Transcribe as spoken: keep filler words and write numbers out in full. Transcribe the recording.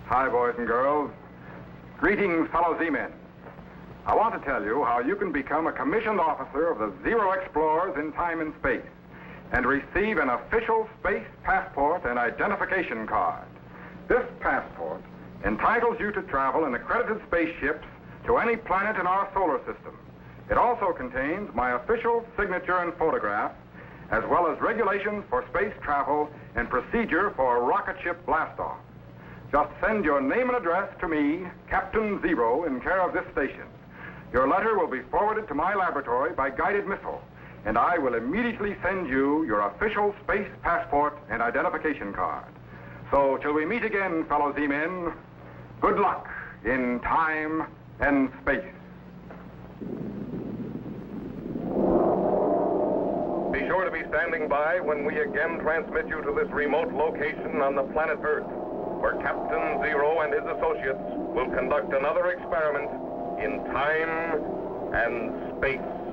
Hi, boys and girls. Greetings, fellow Z-Men. I want to tell you how you can become a commissioned officer of the Zero Explorers in time and space and receive an official space passport and identification card. This passport entitles you to travel in accredited spaceships to any planet in our solar system. It also contains my official signature and photograph, as well as regulations for space travel and procedure for rocket ship blastoff. Just send your name and address to me, Captain Zero, in care of this station. Your letter will be forwarded to my laboratory by guided missile, and I will immediately send you your official space passport and identification card. So, till we meet again, fellow Z-Men, good luck in time and space. Be sure to be standing by when we again transmit you to this remote location on the planet Earth, where Captain Zero and his associates will conduct another experiment in time and space.